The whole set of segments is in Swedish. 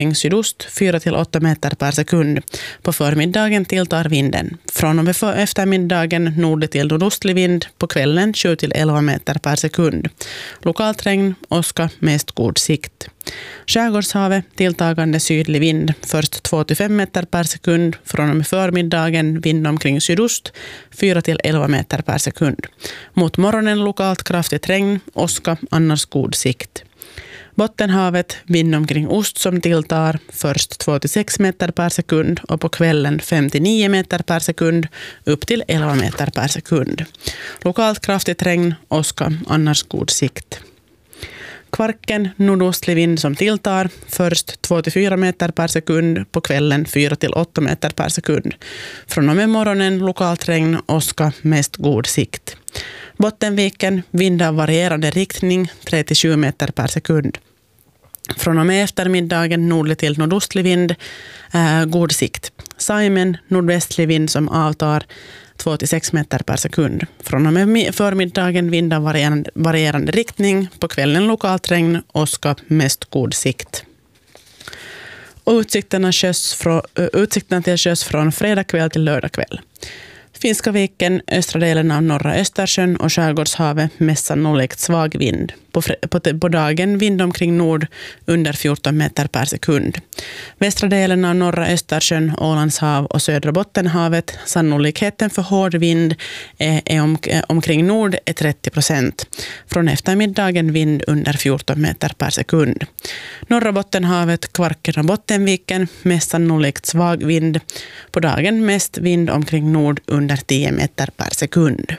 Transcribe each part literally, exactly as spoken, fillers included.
sydost fyra till åtta meter per sekund. På förmiddagen tilltar vinden. Från och med för eftermiddagen nordlig till nordostlig vind. På kvällen sju till elva meter per sekund. Lokalt regn, åska, mest god sikt. Skärgårdshavet tilltagande sydlig vind. Först två till fem meter per sekund. Från och med förmiddagen vind omkring sydost fyra till elva meter per sekund. Mot morgonen lokalt kraftigt regn, åska, annars god sikt. Bottenhavet vind omkring ost som tilltar först två till sex meter per sekund och på kvällen fem till nio meter per sekund upp till elva meter per sekund. Lokalt kraftigt regn, åska, annars god sikt. Kvarken nordostlig vind som tilltar först två till fyra meter per sekund, på kvällen fyra till åtta meter per sekund. Från och med morgonen lokalt regn, åska, mest god sikt. Bottenviken vind av varierande riktning tre till sju meter per sekund. Från och med eftermiddagen nordlig till nordostlig vind, eh, god sikt. Saimen nordvästlig vind som avtar två till sex meter per sekund. Från och med förmiddagen vind av varierande, varierande riktning, på kvällen lokalt regn, åska, mest god sikt. Och utsikterna, sjöss från, utsikterna till sjöss från fredag kväll till lördag kväll. Finska viken, östra delen av norra Östersjön och skärgårdshavet mest sannolikt svag vind. På, på, på dagen vind omkring nord under fjorton meter per sekund. Västra delen av norra Östersjön, Ålandshav och södra Bottenhavet sannolikheten för hård vind är, är om, omkring nord är trettio procent. Från eftermiddagen vind under fjorton meter per sekund. Norra Bottenhavet, Kvarken och Bottenviken mest sannolikt svag vind. På dagen mest vind omkring nord under tio meter per sekund.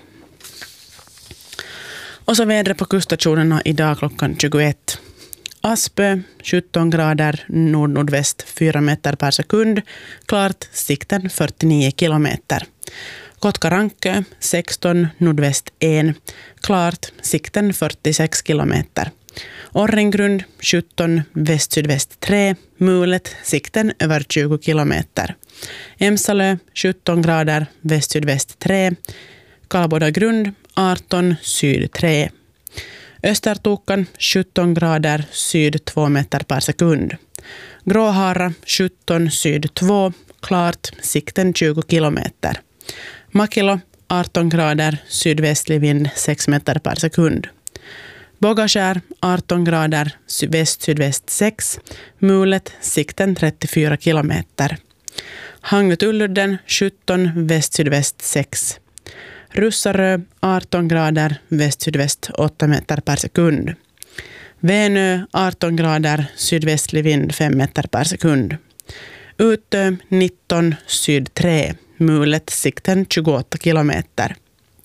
Och så vädret på kuststationerna idag klockan tjugoett. Aspö sjutton grader nord-nordväst fyra meter per sekund. Klart, sikten fyrtionio kilometer. Kotkarankö sexton nordväst ett. Klart, sikten fyrtiosex kilometer. Orrengrund sjutton väst-sydväst tre. Mulet, sikten över tjugo kilometer. Emsalö sjutton grader väst-sydväst tre. Kalboda grund arton syd tre. Östertokan sjutton grader syd två meter per sekund. Gråhara sjutton syd två. Klart, sikten tjugo kilometer. Makilo arton grader sydvästlig vind sex meter per sekund. Bågaskär arton grader väst-sydväst sex. Mulet, sikten trettiofyra kilometer. Hangutuludden sjutton väst-sydväst sex. Russarö arton grader väst-sydväst åtta meter per sekund. Vänö arton grader sydvästlig vind fem meter per sekund. Utö nitton syd tre. Mulet, sikten tjugoåtta kilometer.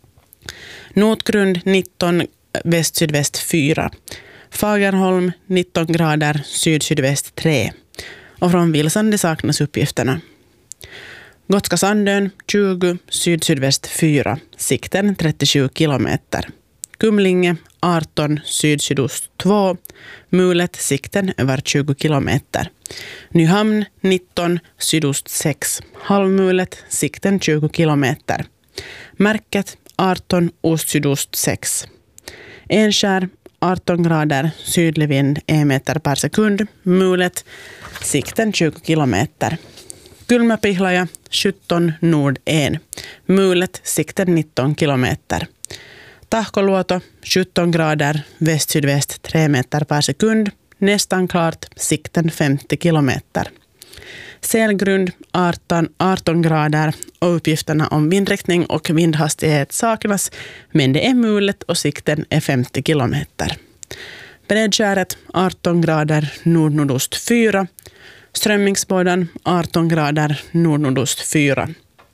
Notgrund nitton väst-sydväst fyra. Fagerholm nitton grader syd-sydväst tre. Och från Vilsandi saknas uppgifterna. Gotska Sandön tjugo syd-sydväst fyra. Sikten trettiosju kilometer. Kumlinge arton syd-sydost två. Mulet, sikten över tjugo kilometer. Nyhamn nitton sydost sex. Halvmulet, sikten tjugo kilometer. Märket arton ost-sydost sex. Enskär arton grader sydlig vind en meter per sekund. Mulet, sikten tjugo kilometer. Kylmäpihlaja sjutton nord ett. Mulet, sikten nitton kilometer. Tahkoluoto sjutton grader väst-sydväst tre meter per sekund. Nästan klart, sikten femtio kilometer. Sälgrund arton, arton grader och uppgifterna om vindriktning och vindhastighet saknas, men det är mulet och sikten är femtio kilometer. Bredskäret arton grader nord-nordost fyra. Strömmingsbådan arton grader nord-nordost fyra.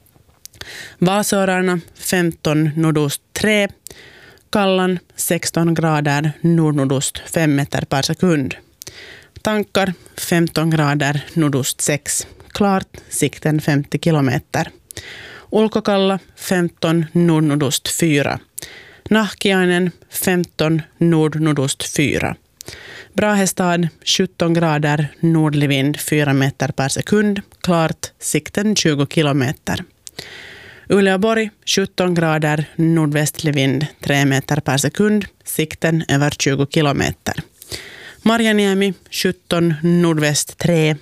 Valsörarna femton nordost tre. Kallan sexton grader nord-nordost fem meter per sekund. Tankar femton grader nordost sex. Klart, sikten femtio kilometer. Ulkokalla femton nord-nordost fyra. Nahkiainen femton nord-nordost fyra. Brahestad sjutton grader nordlig vind fyra meter per sekund. Klart, sikten tjugo kilometer. Uleåborg sjutton grader nordvästlig vind tre meter per sekund. Sikten över tjugo kilometer. Marjaniemi sjutton, nordväst tre,